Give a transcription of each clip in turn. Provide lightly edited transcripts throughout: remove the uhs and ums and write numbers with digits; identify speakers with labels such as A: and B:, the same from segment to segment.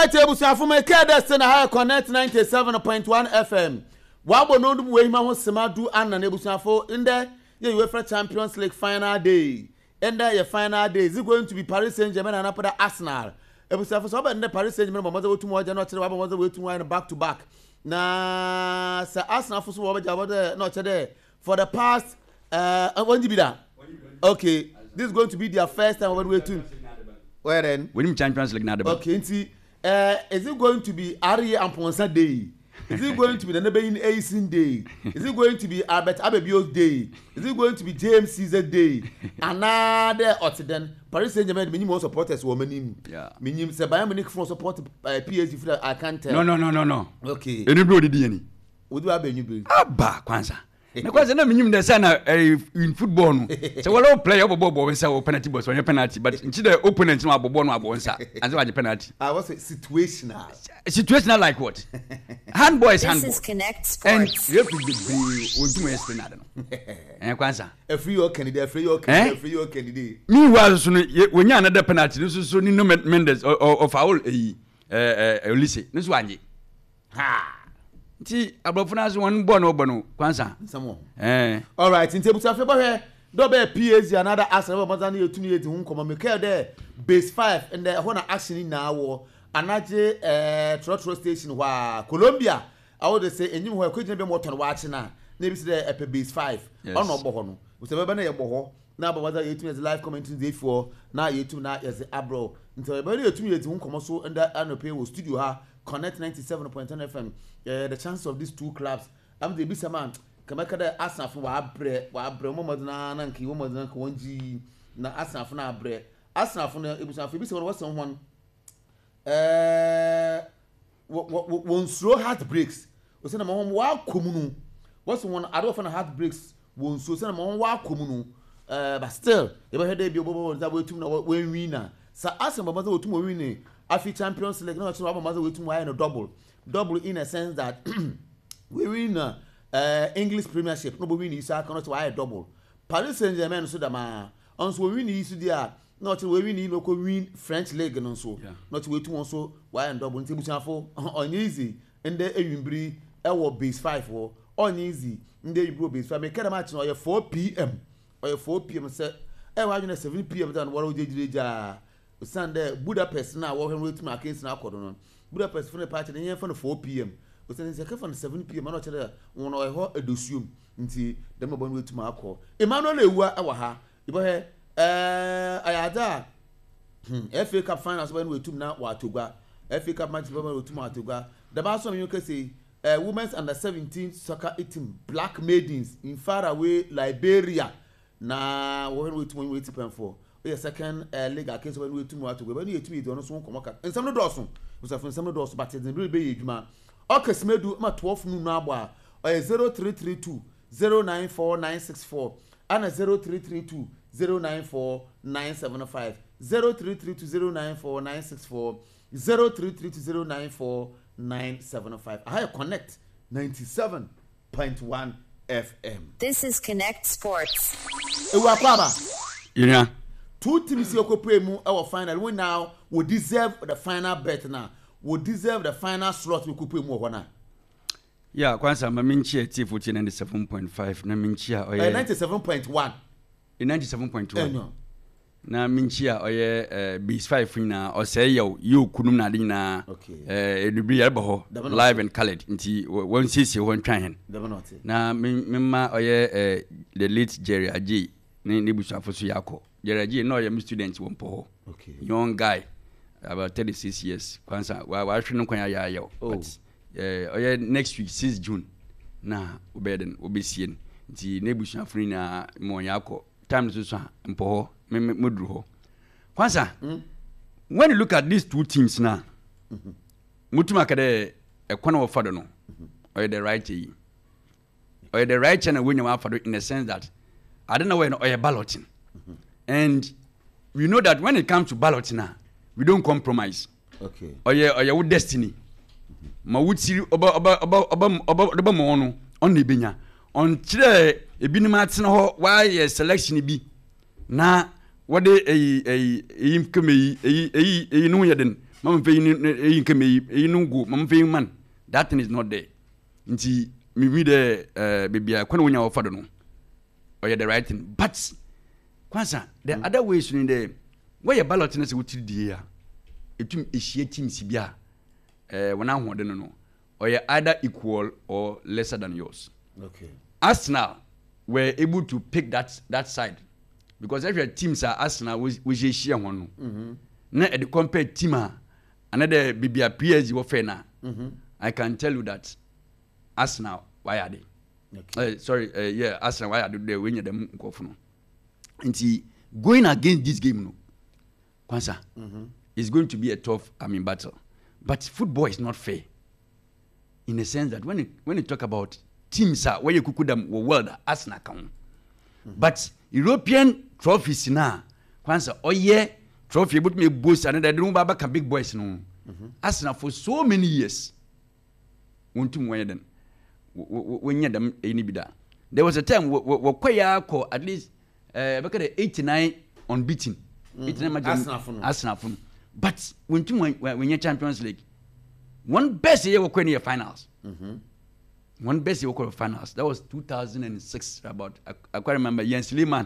A: right, ebusuafo me KDS na high connect 97.1 FM. Wabo no dum we ma ho semadu anna na ebusuafo inde ye UEFA Champions League final day. Enda your final day is it going to be Paris Saint-Germain and after Arsenal. Ebusuafo so ba Paris Saint-Germain mo mo tumu oja no kire wabo mo wetu back to back. Na sa Arsenal for so wo ja no kire for the past okay, this is going to be their first time when we tune. Where then?
B: Winning Champions League now.
A: Okay, is it going to be Ari and Ponsa Day? Is it going to be the Nebein Acing Day? Is it going to be Albert Abebio's Day? Is it going to be James Caesar Day? Another Otsiden, Paris Saint-Germain, minimum supporters were minimum. Yeah. Minimum, Bayern Munich from support PSG for I can't tell.
B: No.
A: Okay.
B: Anybody did any?
A: Would you have been you?
B: Abba, Kwanza. Because na minimum the sana in football no so we play obobo we say penalty box when penalty but inchi the opponent no abobo no abonsa and so penalty
A: what's it
B: situational like what handball is handball.
C: This is Connect Sports
B: and you have to be onto explain that no kwanza
A: a free your candidate
B: meanwhile so when you another penalty so ni no Mendes or foul Olise no so anje ha ti abrofuna so one born obono kwanza
A: samo all right in table tafe bo he do be PSG another Arsenal bo mazani etunu yeti hu nkoma me care there base 5 and the hona action na wo anaje trotro station wa Colombia I would say enyim ho akogina be motor wa achi na bi se the epe base 5 ono bo ho no we say be na ye bo ho na ba mazani etunu as live commenting day for na yetu na yes abro nti be na etunu yeti hu nkoma so and anope wo studio ha Connect 97.1 FM. The chance of these two clubs. I'm the best man. Kamaka the Arsenal for wa bre mo modna na nki wo modna ko wonji na Arsenal for na bre. Arsenal for na ebusan for bi se what someone won slow heartbreaks. O se na mo wa komunu. What someone I don't for heartbreaks won so se na mo wa komunu. But still, e be head dey bi obobo that we tum na we winner. Sa Arsenal ba we tum win Afi Champions League no actually about we tum why no double in a sense that we win English Premiership no win is cannot why double Paris Saint-Germain so that ma on so we win is there not we win no ko win French league no so not we tum so why double nti busanfo on easy and the ewinbri e wo base 5 wo on easy and the bro base 5 me kada match no 4 p.m. or 4 p.m. say e wa you 7 p.m. then what we jireja Sunday Budapest na wo hwe wetu against na akodo no Budapest for the party na for 4 p.m. we say say for 7 p.m. na chere won o ho edosuom nti dem no bon wetu akọ Emmanuel Ewua ewa ha ibo he ayada FA Cup finals when wetu na wa Togwa FA Cup match when wetu ma Togwa the ba so you can say women's under 17 soccer team Black Maidens in far away Liberia na wo wetu pen for the second league against when we tomorrow to go when you tweet on so come and some no doso we say some no doso but the be edwuma okesmedu ma 12 nu na abo a 0332 094964 and 0332 094975 0332 094964 0332 094975 I connect 97.1 FM.
C: This is Connect Sports.
A: Ewa kwaba.
B: Yeah.
A: Two teams you play mu our final we now we deserve the final bet now. We deserve the final slot we could play mu hona.
B: Yeah, kwanza maminchi eti 97.5 na minchi a oye
A: 97.1.
B: 97.1. Na minchi a oye base 5 na o say yo kunum na de na edubri ya ho live and colored nti won sisi won twan na mimma oye the late Jerry Aji ne busuafo so yakọ Jeraji no am student won po young guy about 36 years kwanza wa hwe no kwan ya but next week 6 June na obeden obesien nti ne busuafo ni na mo yakọ time so mpo moduru ho kwanza when you look at these two teams now mutuma kade ekwana wo fado no or the right or the right channel when you are fado in the sense that I don't know when or balloting. And we know that when it comes to balloting now, we don't compromise.
A: Okay.
B: Or your destiny. Ma wuti oba mo no on the benya. On chire ebi ni matina ho why selection bi na what they no yeden mama fe yin kame yin go mama fe man that thing is not there nti me de bibia kwana wonya ofado no or the right thing but kwanza the other ways in the where your ballot na se wotiri die ya etum ehie teams bia when I want no or you either equal or lesser than yours.
A: Okay.
B: Arsenal were able to pick that side because every teams are Arsenal we share one. Na the compare team another bibia PSG wo fe na. I can tell you that Arsenal why are they? Okay. Yeah, Arsenal why are they when them nkofo no. Nti going against this game no. Kwanza. It's going to be a tough battle. But football is not fair. In the sense that when you talk about teams where you could them world Arsenal count. But European trophies now, kwanza trophy but me boast and they don't baba big boys no. Arsenal for so many years. Wontum when them when them any bida. There was a time we kwaya ko at least back at 89 unbeaten. 89 Arsenal from. But when you Champions League, one best year we were in finals. One best year we were finals. That was 2006. About I can't remember. Jens Lehmann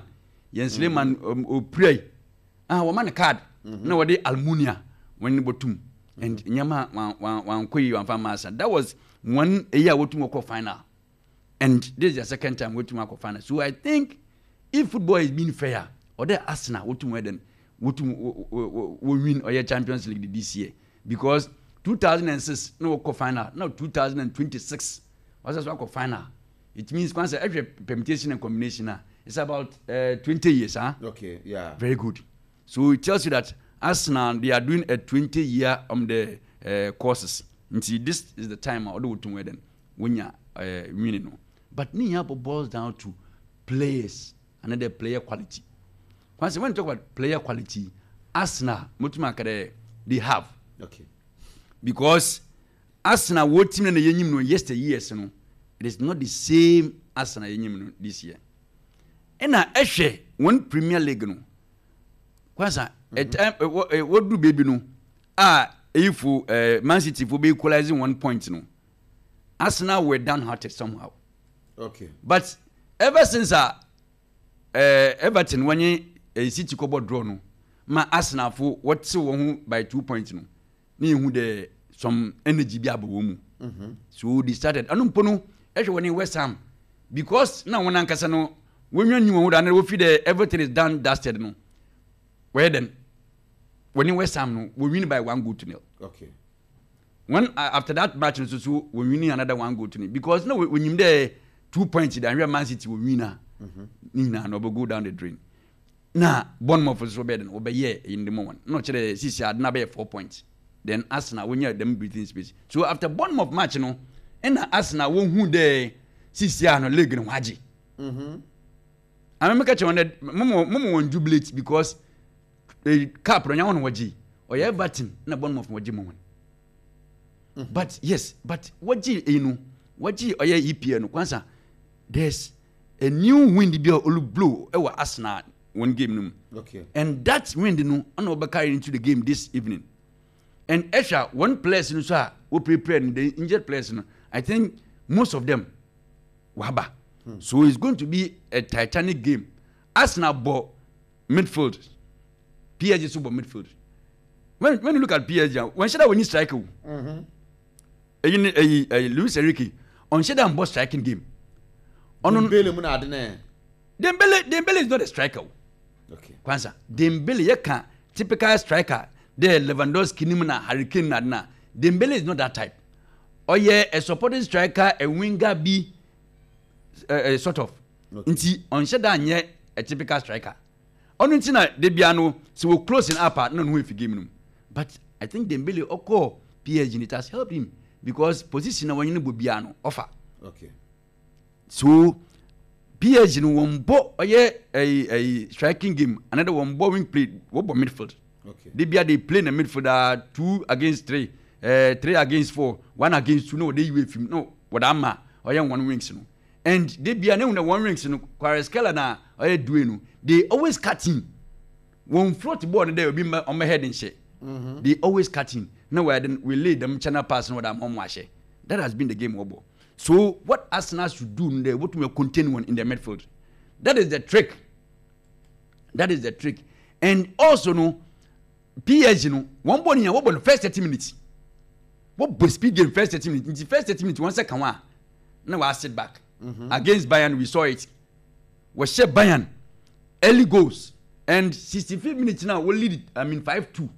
B: pray. One card. No, what they Almunia when Botum and Nyama one Kui and Famasa. That was one year we were final, and this is the second time we were final. So I think if football is being fair, or the Arsenal we then. We win our Champions League this year because 2006 no final now 2026 was a final. It means once every permutation and combination it's about 20 years.
A: Okay, yeah,
B: very good. So it tells you that Arsenal they are doing a 20-year on the courses. See, this is the time although to win when you winning. But me boils down to players, another player quality. When you talk about player quality, Arsenal, they have.
A: Okay.
B: Because Arsenal, what team in the year yesterday, it is not the same Arsenal this year. And actually, one Premier League, no. Kwanza, what do baby no? If Man City will be equalizing 1 point, no. Arsenal were downhearted somehow.
A: Okay.
B: But ever since Everton when you City kobo draw no ma Arsenal for what say won by 2 points no na hu the some energy bi abo mu so they started anumpo no ehwe woni West Ham because na won ankasa no wonwa nyi won da na wo fi the everything is done dusted no where then when West Ham no we win by 1-0.
A: Okay.
B: When after that match so we win another 1-0 because no when you there 2 points then Man City will win na no go down the drain. Na Bournemouth was better than obey in the moment. No, Sisi had not 4 points. Then Arsenal when you them breathing space. So after Bournemouth match, you know, and Arsenal won who the Sisi no leg in Waji. I remember catching on that Momo won jubilate because the cap run on Waji or yeah button na Bournemouth Waji moment. But yes, but Waji you know Waji or yeah EPN no kwanza there's a new wind be all blow over Arsenal. One game,
A: okay,
B: and that wind, no, and carried into the game this evening. And extra one place, no, sir, who prepared the injured players. No, I think most of them, waba. So it's going to be a titanic game. Arsenal ball midfield, PSG super midfield. When you look at PSG, when should I win striker? Luis Enrique on should I ball striking game?
A: Dembele
B: is not a striker.
A: Okay.
B: Kwanza Dembele yeka typical striker. The Lewandowski nimuna Hurricane na Dembele is not that type. Or yeah, a supporting striker, a winger be sort of.
A: Okay.
B: Nti on sheda nye a typical striker. Onu ntina Debiano so we closing up no no if game no. But I think Dembele oko PSG it has helped him because position when you Bobiano offer.
A: Okay.
B: So PSG no one bo a striking game, another one bowling play what midfield.
A: Okay.
B: They play in the midfield 2 against 3, 3 against 4, 1 against 2. No, they with him. No, what am I? Or young one wings no. And they be an one rings no. Quarescala na or dueno. They always cut him. One float board there will be on my head and shit. They always cut in. No, we lead them channel pass no that mom wash. That has been the game over. So what Arsenal should do in there, what we will contain one in the midfield. That is the trick. That is the trick. And also no PSG no one ball in the first 30 minutes. What speed game first 30 minutes? In the first 30 minutes, 1 second one. Now I sit back. Against Bayern, we saw it. We share Bayern early goals. And 65 minutes now, we'll lead it. 5-2.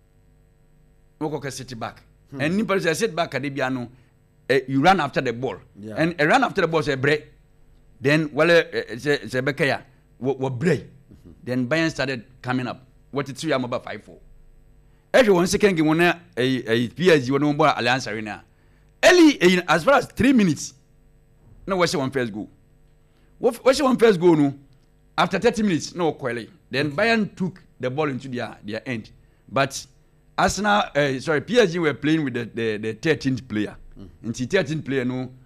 B: We'll go sit back. And Nipper says, sit back at the piano. You run after the ball. Yeah. And a run after the ball, say break. Then, say Bekaya, what break. Then Bayern started coming up. What it's 3 about 5-4. Everyone second game, a PSG, one more Alliance Arena. Early, as far as 3 minutes. No, what's one first goal? What's one first goal? No, after 30 minutes, no quality. Then Bayern took the ball into their end, but Arsenal, PSG were playing with the 13th player. And the 13th player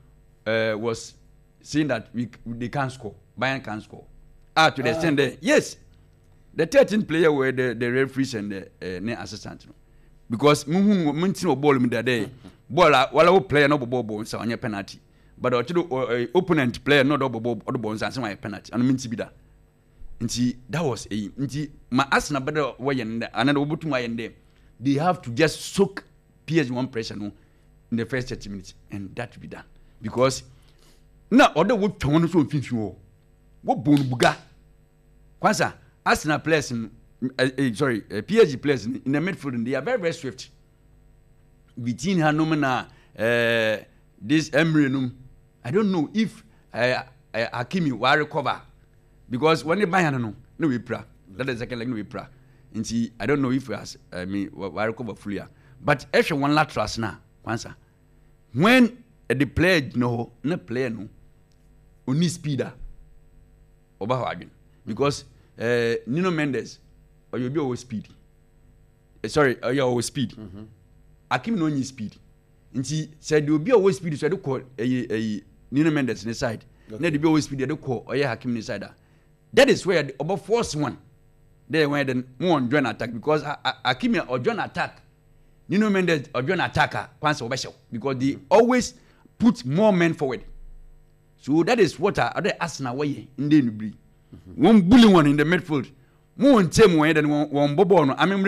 B: was saying that they can't score. Bayern can't score. To the extent that yes, the 13th player were the referees and the assistant. Because no ball in the day, ball while player no ball so on your penalty. But opponent player no double bones and some penalty and mean to be that. And see that was my Arsenal better way and another to my end there. They have to just soak PSG1 pressure in the first 30 minutes and that will be done. Because now other would turn so finish what bone buga. Kwanza Arsenal players PSG players in the midfield and they are very, very swift. Between Hanomena this Emery I don't know if Hakimi will recover because when they buy no we pray. That is second like no we pray. And see, I don't know if will recover fully. But if one lateral now, answer. When the player no only speeder over because Nuno Mendes or you'll be always speed. You're always speed. Hakimi no need speed. And she said you'll be always speed so I do call a Nuno Mendes in the side. Now the be always speed the call or Hakimi inside. That is where the about force one. There when the more join attack because Hakimi or join attack. Nuno Mendes or join attacker because they always put more men forward. So that is what other Arsenal way in the NBA. One bully one in the midfield. More in same way than one bobo. I'm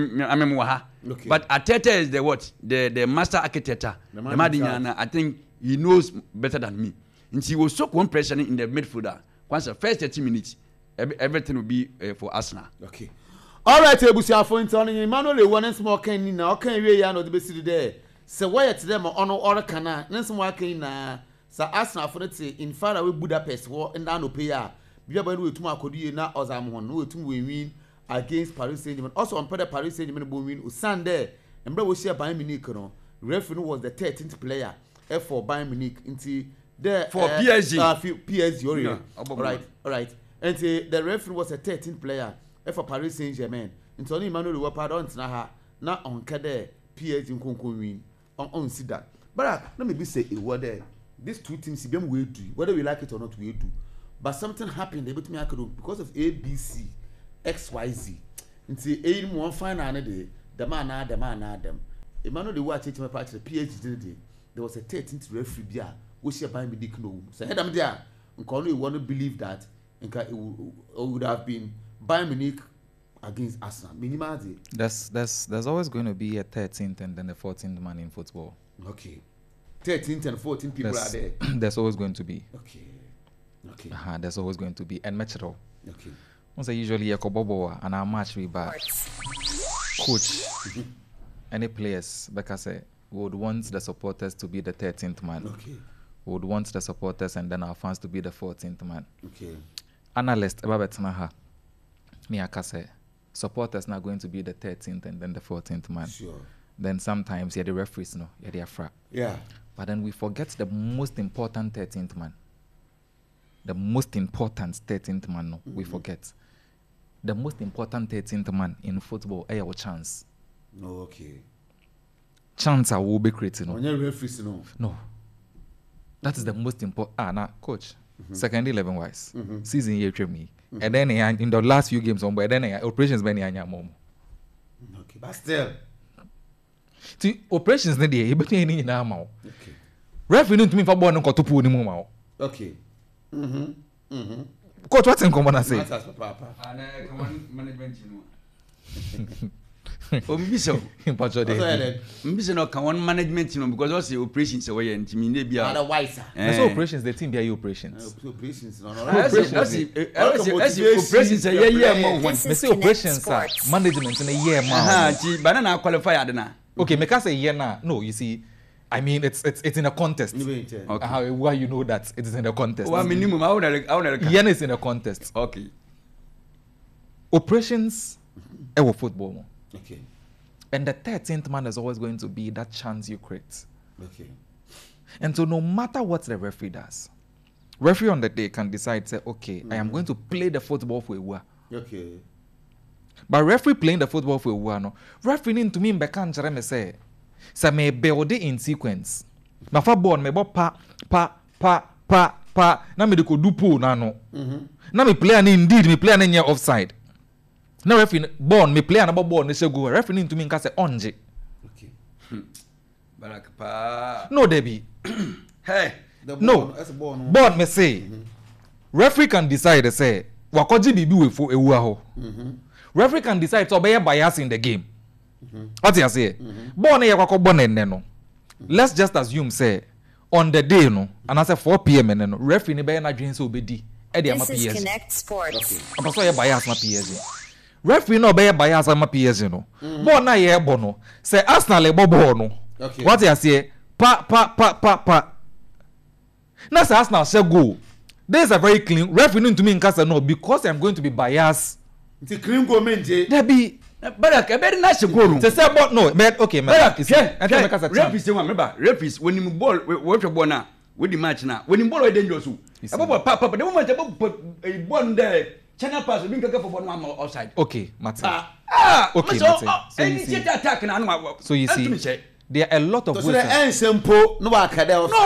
B: but Arteta is the what? The master architect. The Madiniana, I think he knows better than me. And he will soak one pressure in the midfielder. Once the first 30 minutes, everything will be for Arsenal.
A: Okay. All right, Ebusia for intoning Emmanuel one small can now can we no the best there. So why at them on or cana, Nancy Wakin Sir Arsenal for it in far away Budapest war and down Opea. We are going to Makodi na Ozamon, who to win against Paris Saint-Germain. Also on Paris Saint-Germain win Sunday. And we share Bayern Munich. Referee was the 13th player for Bayern Munich into the
B: for PSG.
A: PSG. All right. And the referee was a 13th player for Paris Saint-Germain. And so Emmanuel Wapad on na on Kade PSG in Conco win on Sida. But let me be say a word there. These two teams will do whether we like it or not. We do. But something happened because of ABC, XYZ. And say, "Aim one final day, the man, them." Emmanuel, the watch it my party, the PhD. There was a 13th referee there, which she by me dick no. So head them there, and call you want to believe that, and it would have been Bayern Munich against Arsenal. Minimally.
D: There's always going to be a 13th and then a 14th man in football.
A: Okay. 13th and 14th people are there.
D: There's always going to be.
A: Okay.
D: There's always going to be and metro.
A: Okay.
D: Once usually a kobobo and our match we back. Coach, any players, because would want the supporters to be the 13th man.
A: Okay.
D: Would want the supporters and then our fans to be the 14th man.
A: Okay.
D: Analyst Babetnaha, me akase, supporters not going to be the 13th and then the 14th man.
A: Sure.
D: Then sometimes the referees the afra.
A: Yeah.
D: But then we forget the most important 13th man. The most important 13th man, we forget. The most important 13th man in football is our chance.
A: No, okay.
D: Chance I will be creating.
A: No.
D: That is the most important. Now, coach, second 11 wise, season year me. And then in the last few games, but then operations many mom.
A: Okay. Okay, but still.
D: The operations ne dey, e be any na ma o. Okay. Referee no ntumi fa ball no ko to pool ni mu ma o.
A: Okay.
D: Coach, what in common I say?
A: Papa.
B: And command management Ombiso. Ombiso no can one management because also operations away and to me maybe
A: otherwise.
D: So operations the team be operations.
A: Operations no.
B: Operations a year more one.
D: Me say operations are management in a year more.
B: Banana qualify adena.
D: Okay, make us say year na. No, you see I mean, it's in a contest. Okay. Why you know that it is in a contest?
B: Well, minimum, I want to.
D: Yen is in a contest.
B: Okay.
D: Operations, football.
A: Okay.
D: And the 13th man is always going to be that chance you create.
A: Okay.
D: And so no matter what the referee does, referee on the day can decide, say, okay, I am going to play the football for a while.
A: Okay.
D: But referee playing the football for a while, no. Referee need to mean back and say. So me build it in sequence. My fa ball me bo pa. Na me de ko do pull na no. Na me play an indeed me play an near offside. Na referee ball me play an ball ne se go. Referee need to mean ka say onje.
A: Okay.
B: Barak pa.
D: No Debbie.
B: Hey.
D: No. Ball me say. Referee can decide say wakoji bibi we for ewu aho. Referee can decide to be bias in the game. What you say? Born here born no. Let's just assume say on the day no, and I say 4 p.m. no, referee ni be na dwen say obedi. E dey ma PSG.
C: Connect Sports.
D: Apa so ye bias na PSG. Referee no be bias na PSG no. Born na ye bo no. Say Arsenal e bo no. What you say? Pa. Na say Arsenal say go. This is a very clean. Referee need to me nka say no because I'm going to be biased.
A: It's clean go menje.
D: There be
B: Barak, a very nice goal.
D: Say about no, but okay, man.
B: Referees when you ball what you born now with the match now. When you ball dangerous. About papa, the moment about a ball there, channel pass being for one outside.
D: Okay, Martin.
B: Okay,
D: Martin.
B: So
D: you see, there are a lot of ways.
A: No, simple. No, I can't.
B: No,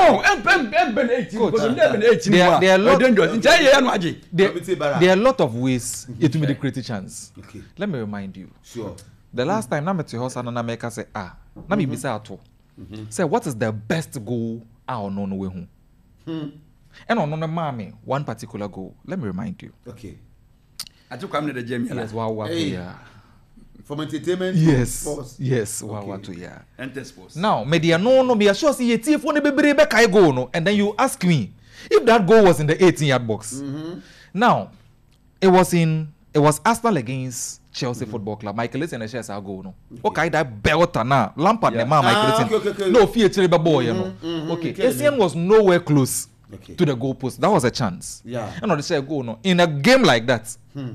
B: there are a lot.
D: There are a lot of ways it will be the creative chance.
A: Okay.
D: Let me remind you.
A: Sure.
D: The last time, na me to house and na make say na me bisa ato. Say what is the best goal out no way home. And on mommy one particular goal. Let me remind you.
A: Okay.
B: I took come to the gym.
D: Yes, wow, yeah.
A: From entertainment.
D: Yes.
A: Okay.
D: Wow, to yeah.
B: Enter sports.
D: Now, media no be sure see a thief when the baby kai go no, and then you ask me if that goal was in the 18-yard box. Now, it was Arsenal against Chelsea Football Club. Michael Essien and Chelsea goal no. Okay, that belter now. Lampard the man Michael Essien.
A: Okay.
D: No fear terrible boy, you know. Okay, Essien was nowhere close to the goalpost. That was a chance.
A: Yeah.
D: And they say goal no. In a game like that.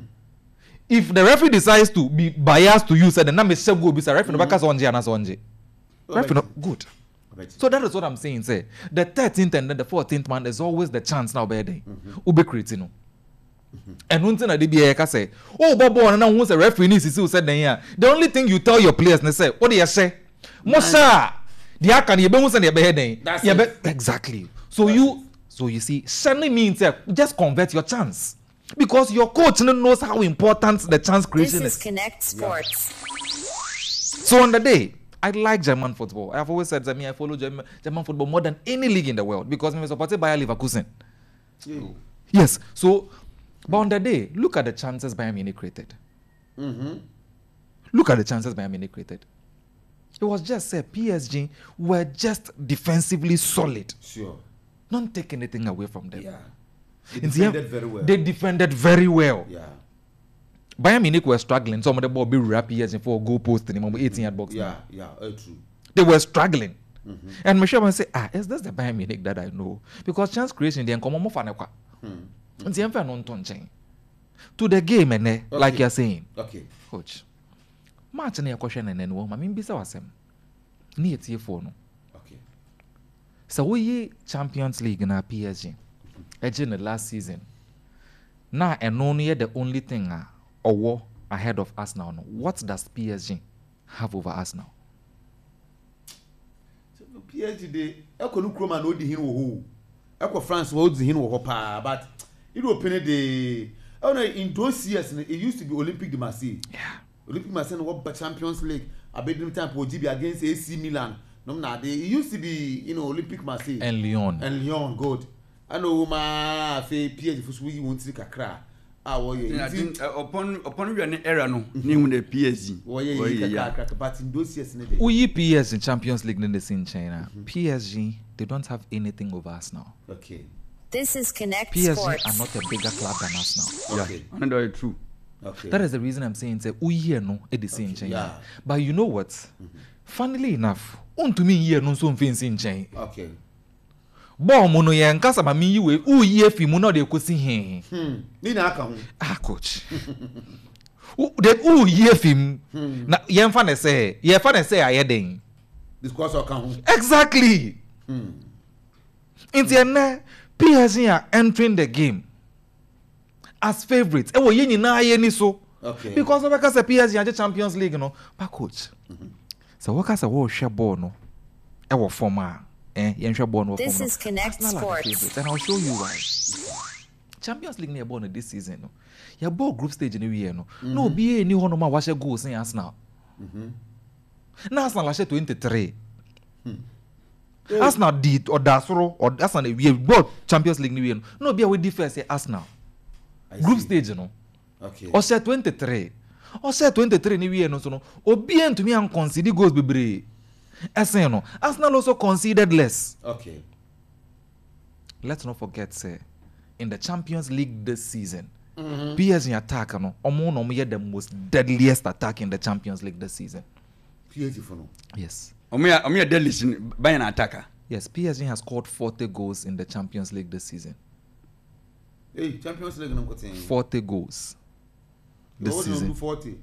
D: If the referee decides to be biased to you, say the name is go be referee no back on Referee no good. So that is what I'm saying. Say the 13th and then the 14th man is always the chance now by day. Ube creating no. And one thing I did be say, oh Bobo and now once a referee needs to say then the only thing you tell your players they say, what do you say? Mosha, the akan you be once and you be exactly. So you see, sending means just convert your chance. Because your coach knows how important the chance creation is.
C: This is Connect Sports.
D: So on the day, I like German football. I've always said that I follow German football more than any league in the world because I'm supported by Leverkusen. Yes. So, but on the day, look at the chances Bayern Munich created. Look at the chances Bayern Munich created. It was just PSG were just defensively solid.
A: Sure.
D: Don't take anything away from them.
A: Yeah. They defended very well.
D: Yeah. Bayern Munich were struggling. Some of the ball be PSG for a goal post in the 18-yard box.
A: Yeah, true.
D: They were struggling. And Michelle say, is this the Bayern Munich that I know? Because chance creation, they come on fanekwa. To the game, like you're saying.
A: Okay.
D: Coach. Match na question and then I mean bisa wasem. Ni etie for no.
A: Okay.
D: So we Champions League na PSG. In the last season. Now and only the only thing or ahead of us now. What does PSG have over us now?
A: So PSG they Eko Nkrumah no di hin wo ho. Eko France wo di hin wo ho pa but it open the in those years it used to be Olympique de Marseille.
D: Yeah.
A: Olympic Marseille what Champions League abedum time for GB against AC Milan. No na they used to be, you know, Olympic Marseille
D: and Lyon
A: good. I know ma fe PSG for we want to kakra. Ah wo ye.
B: Upon we era no name the PSG.
A: Wo ye kakra but in those years ne dey.
D: We PSG in Champions League in the scene China. PSG they don't have anything over us now.
A: Okay.
C: This is Connect
D: PSG
C: Sports.
D: are not a bigger club than us now.
A: Okay.
B: Yeah, and that's true.
A: Okay.
D: That is the reason I'm saying say we here no at the same China.
A: Yeah.
D: But you know what? Funnily enough, to me here no so fancy in China.
A: Okay.
D: Bo mo no ye nkasa ma mi yiwe uyi efi mu no de kosi he.
A: Ni na aka ho.
D: Ah coach. De uyi efi mu na ye mfa na say aye den.
A: Discourse aka ho.
D: Exactly. Inti ene PSG are entering the game as favorites. E wo ye nyina aye ni so.
A: Okay.
D: Because of because PSG are the Champions League no. But coach. So what ka say wo hwe ball no. E wo form a
C: This is Connect Sports.
D: And I'll show you why. Champions League near born this season. No, your ball group stage in the year. No, be any one of my washer goals in Arsenal. Now Arsenal last 23. Arsenal did or Dasoro or Arsenal we bought Champions League new year. No, be with defense Arsenal. Group stage, you know.
A: Okay.
D: Or say 23. Or say 23 new year no so no. Obien to me and consider goals be. Arsenal also conceded less.
A: Okay.
D: Let's not forget, say, in the Champions League this season, PSG attack, no, the most deadliest attack in the Champions League this season.
A: PSG for no.
D: Yes.
B: Omia deadliest by an attacker.
D: Yes, PSG has scored 40 goals in the Champions League this season.
A: Hey, Champions League no
D: 40 goals. This season.
A: 40.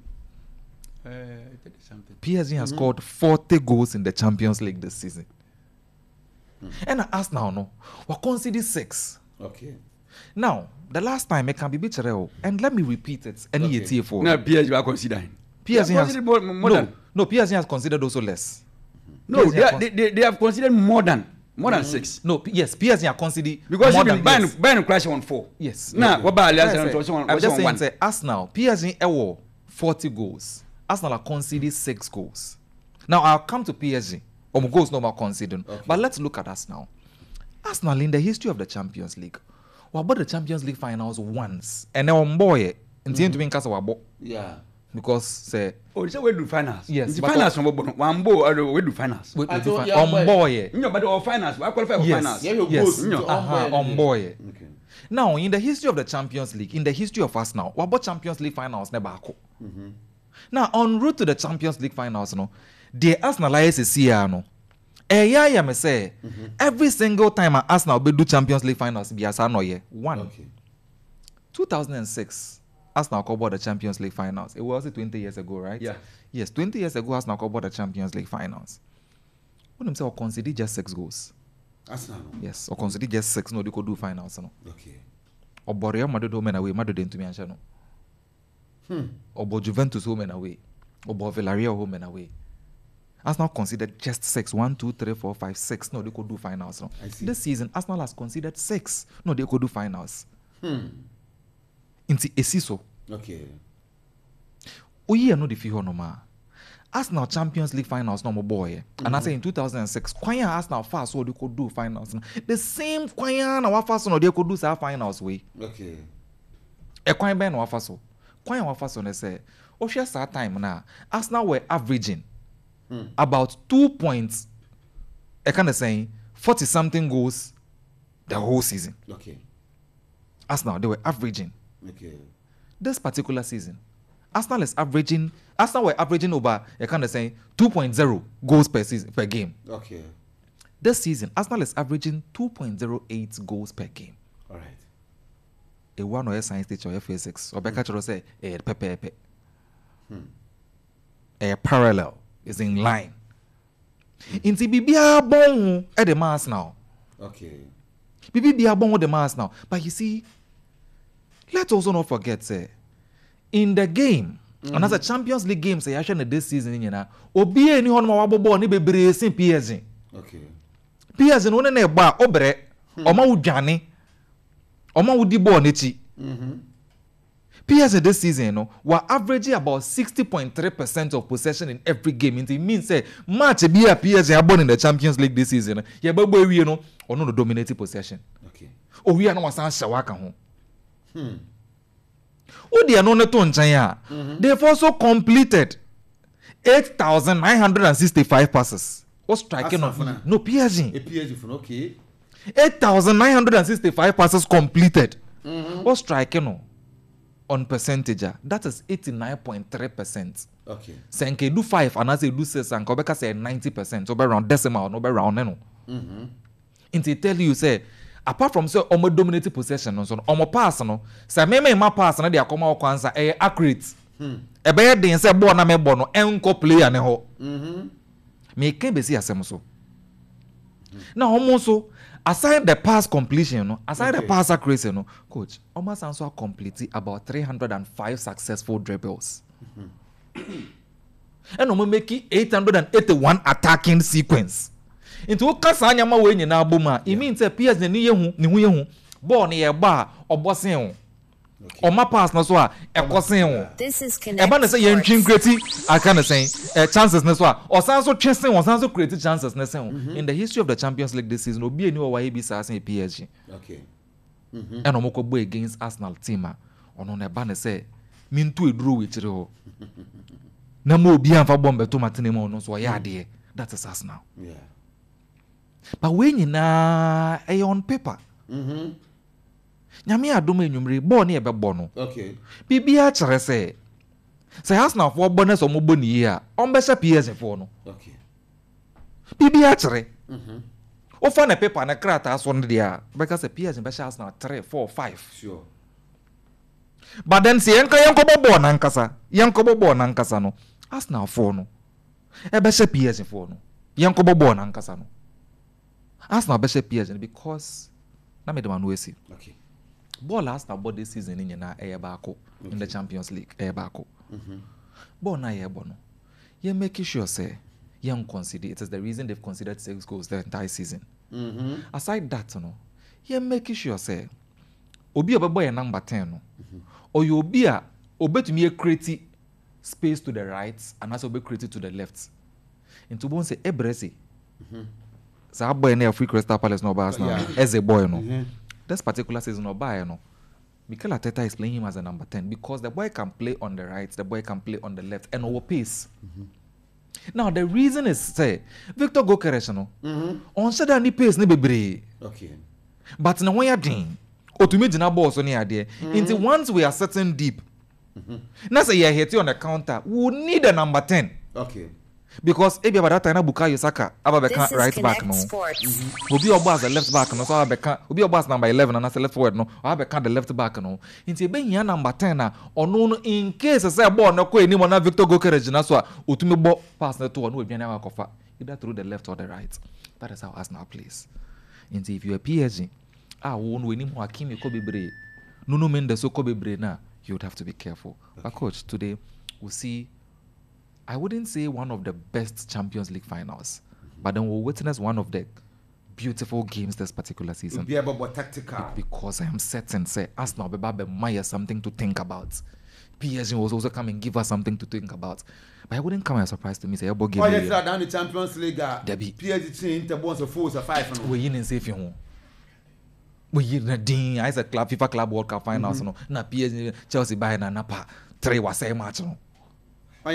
D: PSG has scored 40 goals in the Champions League this season. And Arsenal no, we conceded 6.
A: Okay.
D: Now, the last time it can be beat and let me repeat it. Any
A: Okay.
D: for
B: No, PSG are considering.
D: PSG has
B: more than.
D: No, PSG has considered also less.
B: No,
D: PSG
B: they have considered more than 6.
D: No, yes, PSG are considered
B: Because
D: more
B: even
D: than yes.
B: Bayern crash on 4.
D: Yes.
B: Nah, what about Alliance
D: I'm just saying, say Arsenal, PSG ewo 40 goals. Arsenal are conceded 6 goals. Now I'll come to PSG. Goals no more conceding.
A: Okay.
D: But let's look at us now. Arsenal in the history of the Champions League, we bought the Champions League finals once, and now boy, intend to be in casa wabo
A: Yeah.
D: because say
B: Oh, so we do finals.
D: Yes,
B: the
D: but
B: finals from one bo we do finals.
D: we
A: I thought,
D: on
A: yeah,
D: boy.
B: No, but all finals. We qualify for
D: Yes.
B: finals.
A: Yeah, your
D: Yes.
A: goals.
B: No.
D: On boy.
A: Okay.
D: Now, in the history of the Champions League, in the history of us now, we bought Champions League finals never go. Now, en route to the Champions League finals, no, the Arsenal is here, no. Yeah, me say every single time Arsenal be do Champions League finals, be as I know ye. One,
A: Okay.
D: 2006, Arsenal covered the Champions League finals. It was 20 years ago, right?
B: Yeah.
D: Yes, 20 years ago, Arsenal covered the Champions League finals. When them say, or consider just 6 goals.
A: Arsenal. No.
D: Yes, or consider just 6. No, they could do finals, no.
A: Okay.
D: Or Real Madrid home and away, Madrid into me and Shano. Or Juventus home and away. Or Villarreal home and away. Arsenal considered just 6. 1, 2, 3, 4, 5, 6. No, they could do finals. No.
A: I see.
D: This season, Arsenal has considered 6. No, they could do finals. Into Esiso.
A: Okay.
D: Oye no the figure no ma. Arsenal Champions League finals no more boy. And I say in 2006, Kwanya Arsenal fast so they could do finals. The same Kwanya na fast no they could do sa finals way.
A: Okay.
D: E Kwanya ben wa fast so. Kwanya wa fast so they say, "O share sa time na Arsenal were averaging about 2 points. I kind of saying 40 something goals the whole season.
A: Okay.
D: Arsenal they were averaging
A: Okay.
D: this particular season. Arsenal were averaging over, I kind of saying 2.0 goals per season per game.
A: Okay.
D: This season, Arsenal is averaging 2.08 goals per game.
A: All right.
D: A one or a science teacher or physics or Becca say a parallel is in line. Inti bibia bon at the mass now.
A: Okay.
D: Bibia bon with the mass now. But you see, let's also not forget, say, in the game, and as a Champions League game, say, actually this season, you know, obi any one more ball ni bebre sin PSG.
A: Okay.
D: PSG no na ba obre, oma udwane, oma udi ball nechi. PSG this season, you know, were averaging about 60.3% of possession in every game. It means say match be a PSG are born in the Champions League this season. Yeah, but we you know, or no dominating possession.
A: Okay.
D: Oh, we are no wasan shawaka home. Oh, they are no neton chanya. They've also completed 8,965 passes. What striking of no PSG?
A: A PSG for okay.
D: 8,965 passes completed. What striking on percentage? That is 89.3%.
A: Okay.
D: Senke do 5 and I say do 6 and Kobeka say 90%. So be round decimal, no be round no. Until tell you say apart from say omo dominating possession no so omo pass no say me ma pass na dey akoma okwansa accurate. E be dey say ball na me ball no enko player ne ho. Me can be see asem so. Now almost so aside the pass completion, no, aside the pass accuracy, no, coach, almost also complete about 305 successful dribbles. And we make 881 attacking sequence. Into Kasanya ma we nyina boma, it means PS ni hu ball ni e ba obosen hu. Oma pass na so a ekosen hu.
C: This is connected.
D: Eba na say yen twin create I kind of saying chances na so a osan so twesen osan so create chances na say in the history of the Champions League this season obi eni o wa bi sa say PSG.
A: Okay.
D: And omoko boy against Arsenal team a ono na eba na say mintu eduro we kire ho. Na mo obi anfa bombe to matene mo no so ya de. That is Arsenal.
A: Yeah.
D: But when you na on paper. Nyame adom enwumre ball na ebe bɔ no.
A: Okay.
D: Bibia kyerɛ sɛ Arsenal for bonus omo bɔ ni a on be hye PSG for no.
A: Okay.
D: Bibia kyerɛ. Ofa na paper na krata so no dia because PSG be hye Arsenal 3 4 5.
A: Sure.
D: But then say yanko bɔ na nkasa no. Arsenal for no. E be hye PSG for no. Yanko bɔ na nkasa no. Arsenal be hye PSG because na me the man we see.
A: Okay.
D: Ball last about this season in na baako in the Champions League baako. Ball na no. You make sure say you consider it is the reason they've considered 6 goals the entire season. Aside that no, you make sure say obi obeboy number 10 no. Or you obi a obetumi create space to the right and also be created to the left. Into bon say ebrese. Sa boy na free Crystal Palace no Arsenal as a boy no. This particular season of Bayern, Mikel Arteta is playing him as a number 10 because the boy can play on the right, the boy can play on the left, and over pace. Now the reason is say Victor Gyökeres on said any pace ni bebre.
A: Okay.
D: But na when you din, otumiji na ball so near there. Until once we are sitting deep, na say you hit on the counter, we need a number 10.
A: Okay.
D: Because ebi about that time na Bukayo Saka ababeka right back no. Obi obo as a left back no so ababeka obi obo as number 11 and as a left forward no ababeka the left back no. Inti ebe hia number 10 na ono no in case say ball no ko enimo na Victor Gyökeres na so a otumi ball pass na to no aduane akofa either through the left or the right. That is how Arsenal plays. Inti if you are PSG wo no enimo Hakimi ko bebre Nuno Mendes ko bebre na you would have to be careful. Okay. But coach today we see I wouldn't say one of the best Champions League finals, but then we'll witness one of the beautiful games this particular season.
A: Be about tactical.
D: Because I am certain, say, Arsenal be Maya something to think about. PSG will also come and give us something to think about. But it wouldn't come as a surprise to me. Say, about game.
A: Oh, yes, down the Champions League.
D: PSG
A: team Inter bonds 4 or 5.
D: We in safe you. We in a ding. I said club FIFA Club World Cup finals. No, na PSG Chelsea Bayern na napa 3 was same match. No. I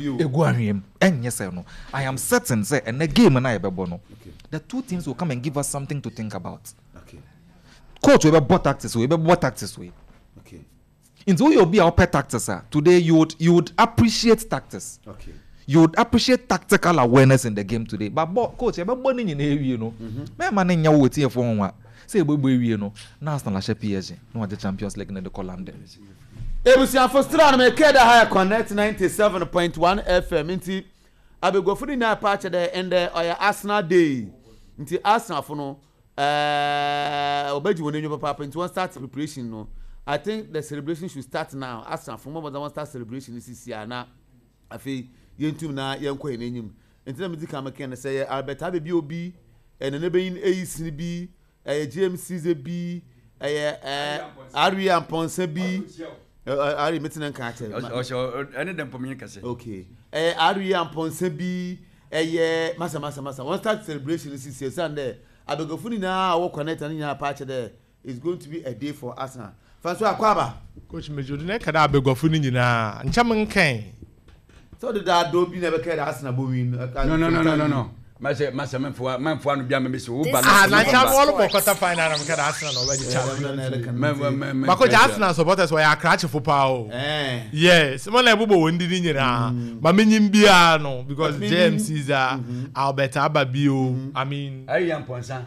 D: am certain say and the game and I be bono. The two teams will come and give us something to think about.
A: Okay.
D: Coach we be bought tactics we be what tactics we.
A: Okay.
D: Into you'll be our pet tactics today you would appreciate tactics.
A: Okay.
D: You would appreciate tactical awareness in the game today. But coach, you be born in you know. Me man in your wait for one. Say we know. Now Arsenal PSG. No the Champions League in the Colombe.
A: Ebusia Fostra na Mekeda High Connect 97.1 FM nti abegofuri na patch there and oya Arsenal day nti Arsenal for no obeji wonenyo papa nti one start preparation no. I think the celebration should start now. Arsenal for more than one start celebration this year na afi yentum na yenko enenyim nti na medi kamake na say Albert Abebi obi ene be yin AEC bi James Cisse bi Aria Ponce bi Ari meeting and catch.
B: Any them for me can say.
A: Okay. Ari and Ponsebi. Massa. One start celebration this year Sunday. I be go funny now. Walk connect and in a patch there. It's going to be a day for Arsenal. François Kwaba.
E: Coach Major, ne kada be go funny na. Nchamen kan.
A: So that do be never care Arsenal win.
B: No. Massa man for no bia me so.
E: Na cham all mo quarter final am kada Arsenal already champion. But coach Arsenal supporters were crash for power. Yes, mo na bubo wondi ni nyira. Ma menyim bia no because James Caesar, Albert Ababio, I mean
B: I am Ponsa.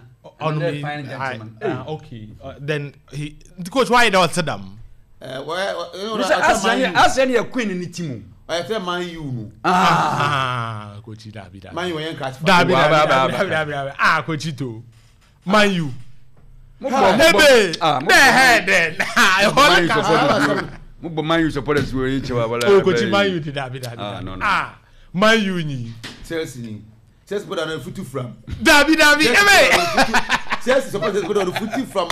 E: Okay. Then the coach why don't tell them?
B: I send you a queen in the team.
A: I tell Man U.
E: Coach David.
A: Man U ain't catch.
E: David. Coach Ito. Man U. Ebe. Then.
B: Man U supporters were each other.
E: Oh, Coach Man U did David.
B: No.
E: Man U ni.
A: Chelsea ni. Chelsea put on a footy from.
E: David.
A: Chelsea supporters put on a footy from.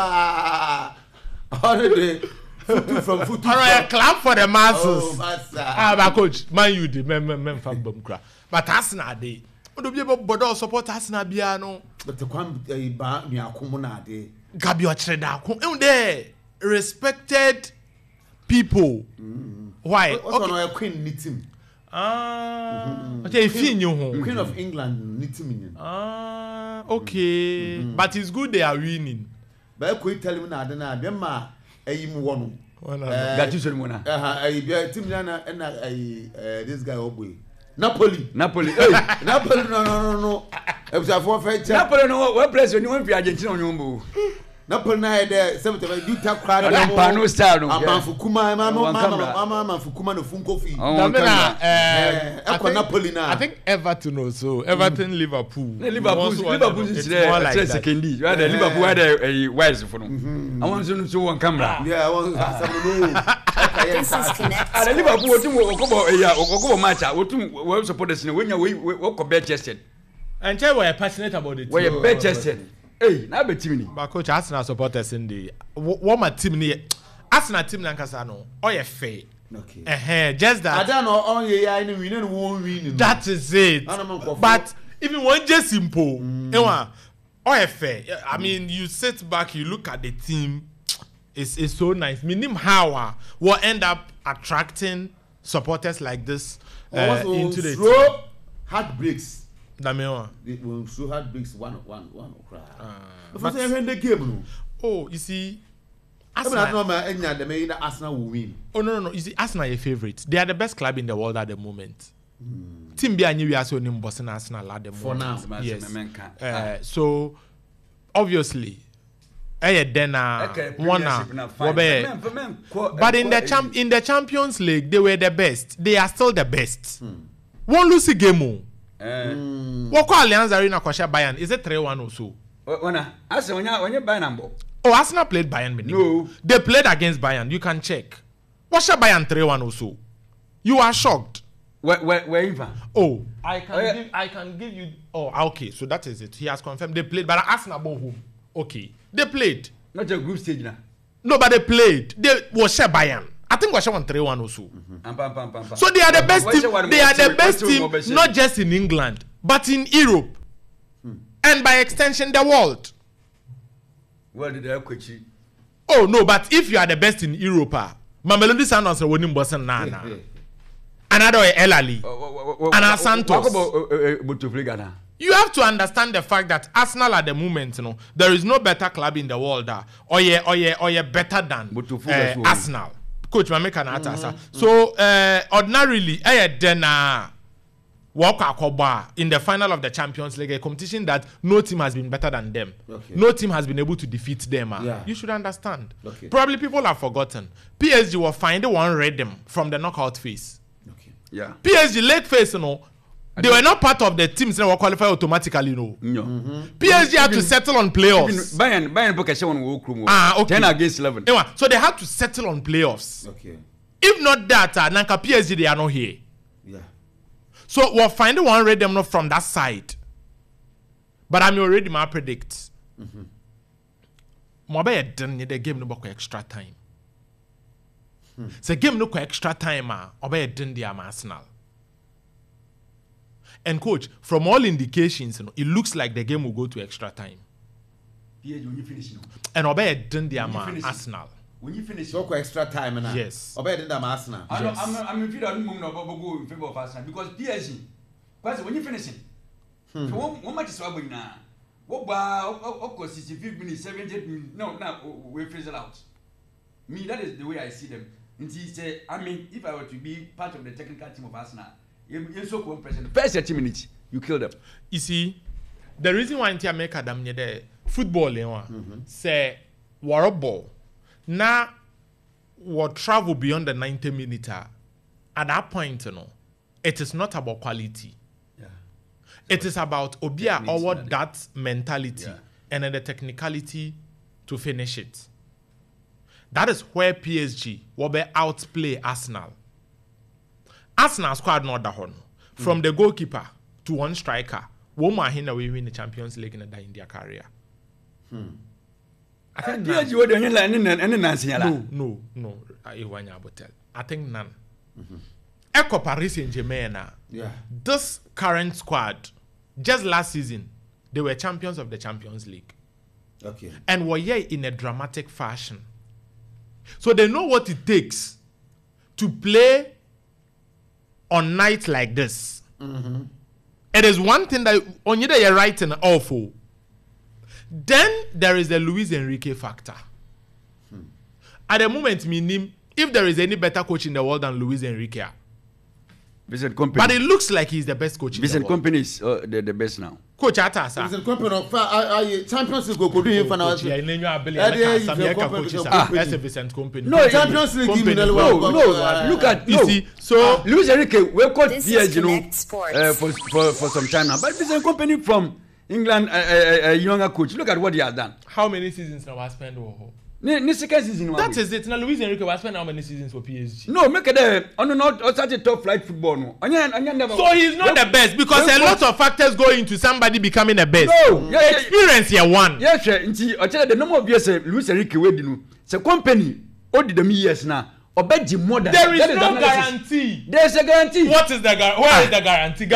A: Already. Footy.
E: Alright, clap for the masses.
A: Oh,
E: but coach, Man U dey men fan bom kra. But Arsenal dey. Odo bi bodo support Arsenal bia no.
A: But the kwam ba ni akomo na dey.
E: Gabi ochre da ko. E dey respected people. Why?
A: What's on queen ni team?
E: Okay,
A: Queen of England ni team.
E: Okay. But it's good they are winning.
A: But I tell you na be ma mu wono.
B: That you should mona.
A: Team na this guy Obwe. Napoli.
B: Hey,
A: Napoli no. E was for fair.
B: Napoli no what place when you want Argentina on your
A: Napoli na there 70 you tap crowd
B: no star no.
A: Amafukuma mama Fukuma no funko fi. Napoli na.
E: I think Everton also. Everton Liverpool
B: is there secondary. Why the Liverpool why the wise for no. I want to show one camera.
A: Yeah, I want some
C: This is connected.
B: Liverpool otumo match we supporters when you we bet tested.
E: And tell we are passionate about it.
B: We are bet tested. Hey, na be team ni.
E: But coach Arsenal supporters in the what my team ni Arsenal team nankasa no. Oye fair.
A: Okay.
E: Just that.
A: I don't know on ye ya ni win won win.
E: That is it. But even one just simple. Oye fair. I mean, you sit back, you look at the team. It's so nice. Minim how will end up attracting supporters like this into the
A: team. Heartbreaks.
E: Damewa.
A: When so heartbreaks one. But the game.
E: Oh, you see,
A: Arsenal will win.
E: Oh no. You see, Arsenal are your favorite. They are the best club in the world at the moment. Team be new year so in Boston Arsenal at the moment.
B: For now,
E: yes. So obviously. But in the Champions League, they were the best. They are still the best. One lose game. What call Allianz Arena Kwasha Bayern? Is it 3-1 or so?
B: When you Bayern.
E: Oh, Arsenal played Bayern.
B: No.
E: They played against Bayern. You can check. Kwasha Bayern 3-1 or so. You are shocked.
B: Where even?
E: Oh, I can give you. Oh, okay. So that is it. He has confirmed they played, but Arsenal go home. Okay. They played.
B: Not a group stage now.
E: No, but they played. They was Bayern. I think was 3-1 or so. So they are the best team. They are the best team, not just in England, but in Europe, and by extension, the world.
B: Well, did I quit you?
E: Oh no, but if you are the best in Europe, Mamelodi Sundowns are winning Boston Nana. Another Elali. And Santos. You have to understand the fact that Arsenal at the moment, there is no better club in the world or better than Arsenal. Coach, my make an answer. So ordinarily, in the final of the Champions League, a competition that no team has been better than them. Okay. No team has been able to defeat them. You should understand. Okay. Probably people have forgotten. PSG will find one rhythm from the knockout phase.
B: Okay. Yeah.
E: PSG late phase, they were not part of the teams that were qualified automatically, No. PSG had to settle on playoffs.
B: Bayern book a 10 against 11.
E: So they had to settle on playoffs.
A: Okay.
E: If not that, Nanka PSG they are not here.
A: Yeah.
E: So we'll find one read them not from that side. But I'm already my predict. Mobe done the game no extra time. So game no extra time obey Dindia Arsenal. And coach, from all indications, it looks like the game will go to extra time.
B: When you finish,
E: and obey Dindia Arsenal.
B: When you finish,
A: so extra time now.
E: Yes.
A: Obey Dindia Arsenal.
B: Yes. I'm in favor of go in favor of Arsenal because PSG. Because when you finish it, so one match is over now. What about 65 minutes, 70 minutes? No, we freeze it out. Me, that is the way I see them. And he said, I mean, if I were to be part of the technical team of Arsenal, you're so compression. First 30 minutes, you kill them.
E: You see, the reason why I make them there, football, say, war ball. Now, what travel beyond the 90 minutes, at that point, it is not about quality.
B: Yeah.
E: It is about Obia or that mentality and then the technicality to finish it. That is where PSG will be outplay Arsenal. Arsenal squad not that one. From the goalkeeper to one striker, woman we win the Champions League in their career. I think no. I think none. Echo Paris Saint-Germain. This current squad, just last season, they were champions of the Champions League.
A: Okay.
E: And were here in a dramatic fashion. So they know what it takes to play on nights like this. It is one thing that on you you're writing awful. Then there is the Luis Enrique factor. At the moment, meaning if there is any better coach in the world than Luis Enrique,
B: Vincent Kompany.
E: but it looks like he's the best coach in the world.
B: Vincent Kompany is the best now.
E: Coach Atasa.
A: Vincent Kompany, Champions League go do him for now.
E: Vincent Kompany.
B: No,
A: Champions League give me
B: no. Look at
E: you see. So
B: Luis Enrique, we caught
C: This
B: PSG,
C: is Connect Sports.
B: for some time now. But Vincent Kompany from England, a younger coach. Look at what he has done.
E: how many seasons now I spent over?
B: Second season.
E: That is it. Now Luis Enrique was spent how many seasons for PSG?
B: No, make it on such a top flight football. No.
E: So he's not the best because a lot of factors go into somebody becoming the best.
B: No,
E: Experience here one.
B: Yes, sir. I tell you the number of years Luis Enrique we do. So Kompany, all the years now. Obedi more than
E: There is no guarantee.
B: There is a guarantee.
E: What is the guarantee? Where is the guarantee?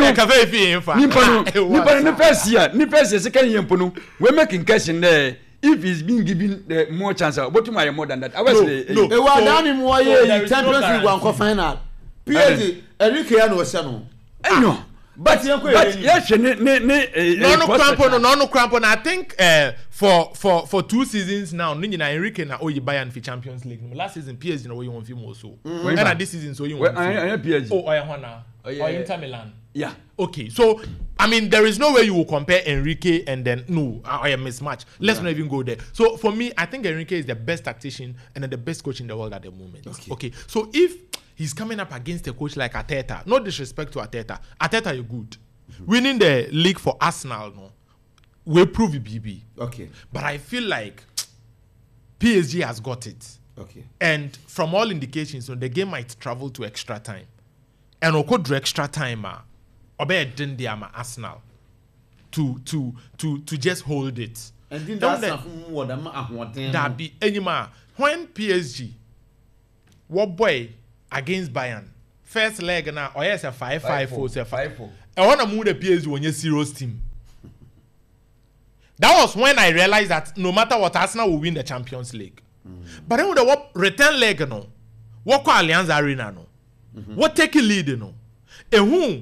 B: Ni first year, second year, we're making cash in there. If he's being given more chance, but tomorrow more than that. I was
A: no. They were down in more year Champions League one final. PSG, Enrique and Osano.
B: I know. But yes,
E: no crampon. I think for 2 seasons now, Nina Enrique na oyi Bayern for Champions League. Last season PSG na oyi won film also. And this season so you won.
B: PSG.
E: Oh, Oyahona. Or Inter Milan.
B: Yeah.
E: Okay, so I mean, there is no way you will compare Enrique and then no, I am mismatch. Let's not even go there. So for me, I think Enrique is the best tactician and then the best coach in the world at the moment. Okay. So if he's coming up against a coach like Arteta, no disrespect to Arteta, Arteta is good. Winning the league for Arsenal, no, will prove BB.
A: Okay.
E: But I feel like PSG has got it.
A: Okay.
E: And from all indications, so the game might travel to extra time. And we'll go to extra time. Obey Dindiama Arsenal to just hold it.
A: And then that
E: be anymore. When PSG what boy against Bayern first leg now or yes a 5-5-4 5-4. I want to move the PSG when you serious team. That was when I realized that no matter what Arsenal will win the Champions League. But then with the return leg no, what Allianz Arena no, what take a lead no, and who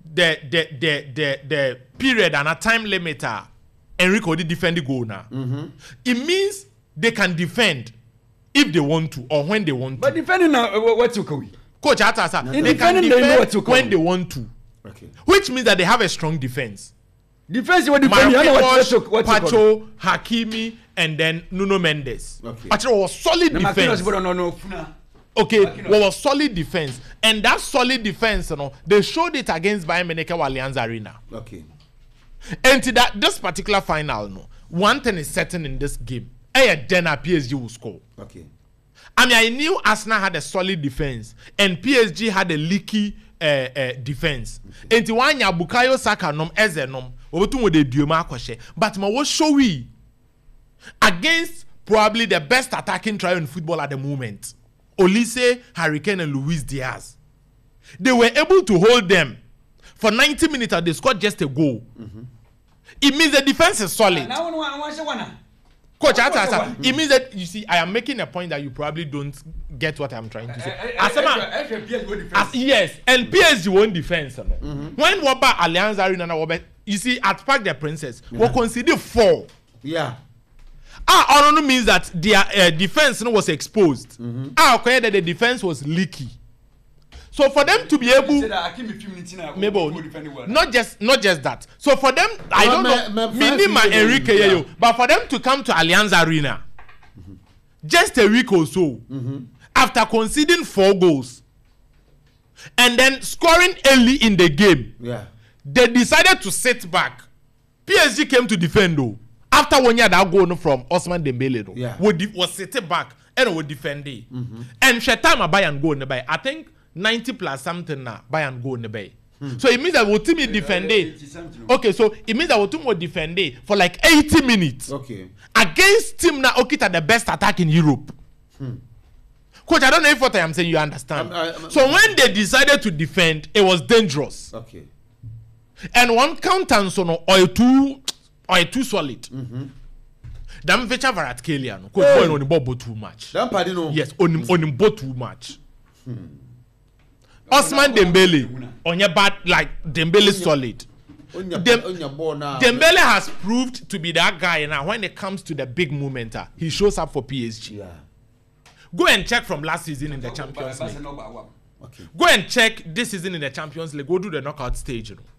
E: the period and a time limiter Enrico did defend the goal now. It means they can defend if they want to or when they want to.
B: But defending now, what you call
E: Coach Atasa, they can defend when they want to.
A: Okay.
E: Which means that they have a strong defense.
B: Defense what Pacho,
E: Hakimi, and then Nuno Mendes.
A: Okay.
E: Pacho was solid defense. Okay, well, solid defense, and that solid defense, you know, they showed it against Bayern Munich Allianz Arena.
A: Okay.
E: And to that, this particular final, no, one thing is certain in this game: then PSG will score.
A: Okay.
E: I mean, I knew Arsenal had a solid defense, and PSG had a leaky defense. And to one Bukayo Saka nom ezenom, obotu wo de duoma akoshe, but ma was showy against probably the best attacking trio in football at the moment. Olise, Harry Kane, and Luis Diaz. They were able to hold them for 90 minutes and they scored just a goal. It means the defense is solid. Coach, it means that, you see, I am making a point that you probably don't get what I'm trying to say. Yes, and PSG won defense. When Waba Allianz Arena, you see, at Park the Princess, we consider 4.
A: Yeah.
E: Only means that their defense was exposed. Okay, that the defense was leaky. So for them to be able, not just that. So for them, I don't know, Minima Enrique, but for them to come to Allianz Arena, just a week or so, after conceding 4 goals, and then scoring early in the game, they decided to sit back. PSG came to defend though. After 1 year that goal from Osman Dembele though, was sitting back and would defend it. And Shetama buy and go in the bay. I think 90 plus something now buy and go in the bay. So it means that we'll team defend it. Okay, so it means that we'll team defend it for like 80 minutes.
A: Okay.
E: Against team now Okita the best attack in Europe. Coach, I don't know if what I am saying you understand. So when they decided to defend, it was dangerous.
A: Okay.
E: And one counter or too solid. Them feature Varatskhelia no. Coach boy on the ball too much.
A: Them party no.
E: Yes, on him ball too much. Osman Dembele on your bad like Dembele solid. Dembele has proved to be that guy now. When it comes to the big moment, he shows up for PSG.
A: Yeah.
E: Go and check from last season in the Champions League.
A: Okay.
E: Go and check this season in the Champions League. Go do the knockout stage. You know.